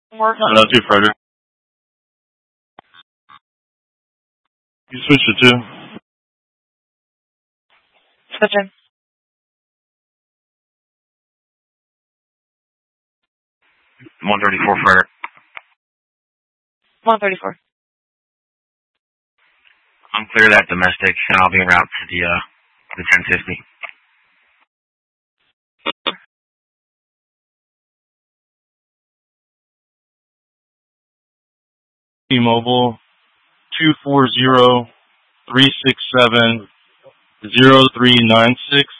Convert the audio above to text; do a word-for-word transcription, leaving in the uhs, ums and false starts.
Hello, two Frederick. You switch to two. Switching. one thirty-four Frederick. one thirty-four. I'm clear that domestic, and I'll be en route to the, uh, the ten fifty. T-Mobile, two four zero, three six seven, zero three nine six.